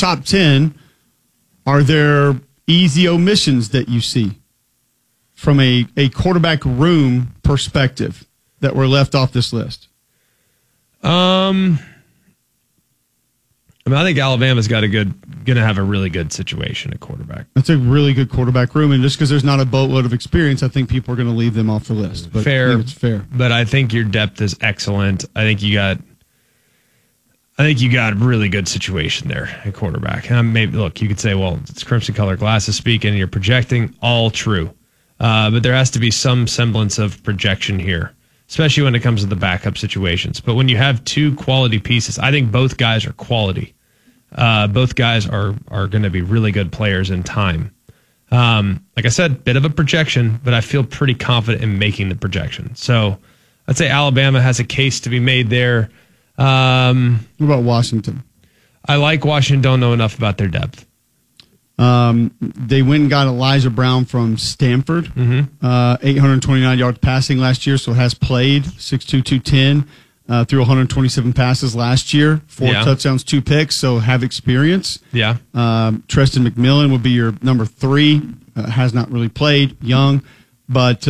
top 10, are there easy omissions that you see from a quarterback room perspective that were left off this list? I think Alabama's going to have a really good situation at quarterback. That's a really good quarterback room, and just because there's not a boatload of experience, I think people are going to leave them off the list. But fair, I think it's fair. But I think your depth is excellent. I think you got a really good situation there at quarterback. And maybe look, you could say, well, it's crimson colored glasses speaking, and you're projecting. All true, but there has to be some semblance of projection here, especially when it comes to the backup situations. But when you have two quality pieces, I think both guys are quality. Both guys are going to be really good players in time. Like I said, bit of a projection, but I feel pretty confident in making the projection. So I'd say Alabama has a case to be made there. What about Washington? I like Washington. Don't know enough about their depth. They went and got Elijah Brown from Stanford. 829 yards passing last year, so has played 6'2", 210. Threw 127 passes last year, 4 touchdowns, 2 picks, so have experience. Yeah. Treston McMillan would be your number 3. Has not really played, young, but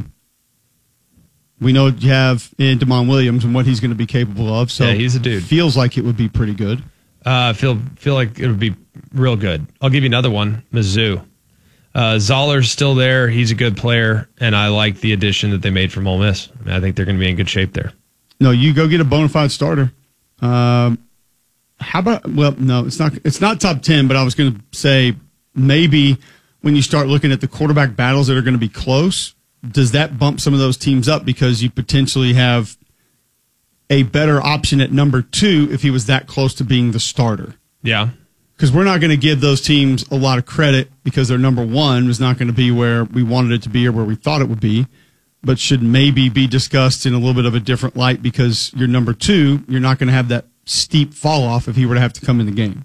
we know you have in Damon Williams and what he's going to be capable of. So yeah, he's a dude. Feels like it would be pretty good. Feel like it would be real good. I'll give you another one, Mizzou. Zoller's still there. He's a good player, and I like the addition that they made from Ole Miss. I think they're going to be in good shape there. No, you go get a bona fide starter. How about? Well, no, it's not top 10. But I was going to say maybe when you start looking at the quarterback battles that are going to be close, does that bump some of those teams up because you potentially have a better option at number 2 if he was that close to being the starter? Yeah, because we're not going to give those teams a lot of credit because their number 1 was not going to be where we wanted it to be or where we thought it would be. But should maybe be discussed in a little bit of a different light because your number 2, you're not going to have that steep fall off if he were to have to come in the game.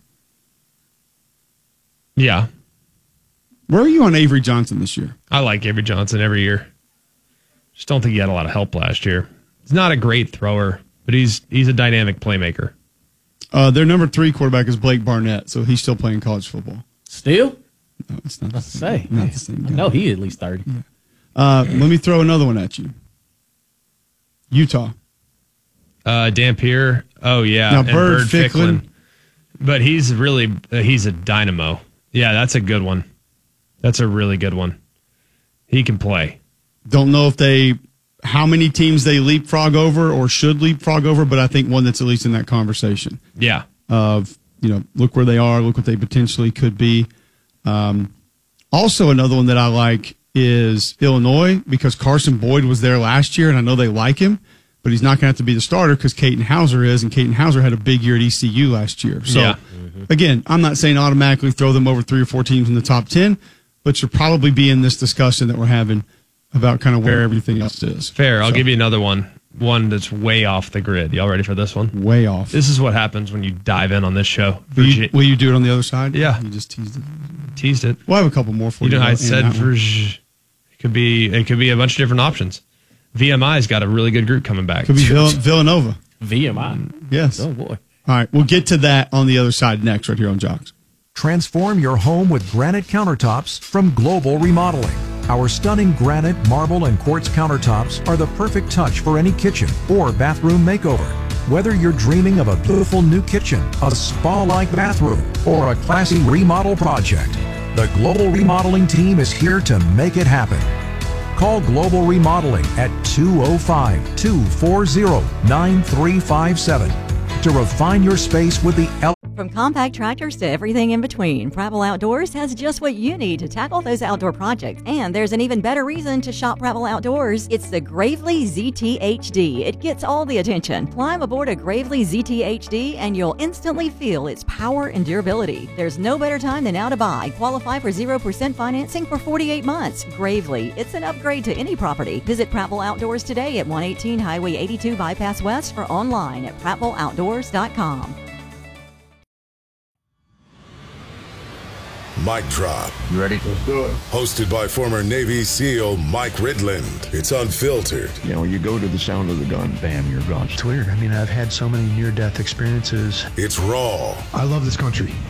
Yeah. Where are you on Avery Johnson this year? I like Avery Johnson every year. Just don't think he had a lot of help last year. He's not a great thrower, but he's a dynamic playmaker. Their number 3 quarterback is Blake Barnett, so he's still playing college football. Still? No, it's not. Not the same. Not the same guy. No, he at least 30. Yeah. Let me throw another one at you. Utah. Dampier. Oh, yeah. Now, and Bird Ficklin. But he's a dynamo. Yeah, that's a good one. That's a really good one. He can play. Don't know how many teams they leapfrog over or should leapfrog over, but I think one that's at least in that conversation. Yeah. Of, look where they are, look what they potentially could be. Also, another one that I like is Illinois because Carson Boyd was there last year, and I know they like him, but he's not going to have to be the starter because Caden Hauser is, and Caden Hauser had a big year at ECU last year. So, Again, I'm not saying automatically throw them over 3 or 4 teams in the top 10, but you'll probably be in this discussion that we're having about kind of where everything else is. Fair. I'll give you another one that's way off the grid. Y'all ready for this one? Way off. This is what happens when you dive in on this show. Will you do it on the other side? Yeah. You just teased it. Teased it. We'll have a couple more for you. I said it could be a bunch of different options. VMI's got a really good group coming back. Could be Villanova. VMI. Yes. Oh, boy. All right. We'll get to that on the other side next right here on Jocks. Transform your home with granite countertops from Global Remodeling. Our stunning granite, marble, and quartz countertops are the perfect touch for any kitchen or bathroom makeover. Whether you're dreaming of a beautiful new kitchen, a spa-like bathroom, or a classy remodel project, the Global Remodeling team is here to make it happen. Call Global Remodeling at 205-240-9357 to refine your space with the From compact tractors to everything in between, Prattville Outdoors has just what you need to tackle those outdoor projects. And there's an even better reason to shop Prattville Outdoors. It's the Gravely ZT-HD. It gets all the attention. Climb aboard a Gravely ZT-HD and you'll instantly feel its power and durability. There's no better time than now to buy. Qualify for 0% financing for 48 months. Gravely, it's an upgrade to any property. Visit Prattville Outdoors today at 118 Highway 82 Bypass West or online at prattvilleoutdoors.com. Mic Drop. You ready? Let's do it. Hosted by former Navy SEAL Mike Ridland. It's unfiltered. You go to the sound of the gun, bam, you're gone. It's weird. I've had so many near-death experiences. It's raw. I love this country.